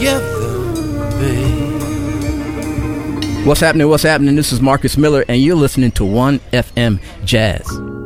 What's happening? What's happening? This is Marcus Miller, and you're listening to 1FM Jazz.